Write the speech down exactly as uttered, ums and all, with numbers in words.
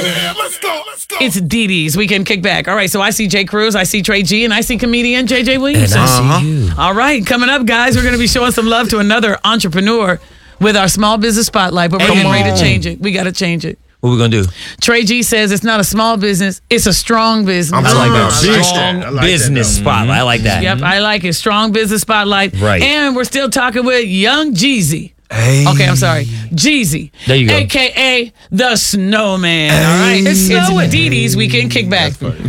Let's go. Let's go. It's Dee Dee's Weekend Kickback. All right, so I see Jay Cruz, I see Trey G, and I see comedian J J Williams. And I see you. All right, coming up, guys, we're going to be showing some love to another entrepreneur with our small business spotlight, but we're Come getting ready to on. change it. We got to change it. What we gonna do? Trey G says it's not a small business, it's a strong business. I'm I like Mm, that. I like Strong that. I like that, business though. spotlight. I like that. Yep, I like it. Strong business spotlight. Right. And we're still talking with Young Jeezy. Hey. Okay, I'm sorry. Jeezy. There you go. A K A the Snowman. All right. It's snowing. Dee Dee's Weekend Kickback.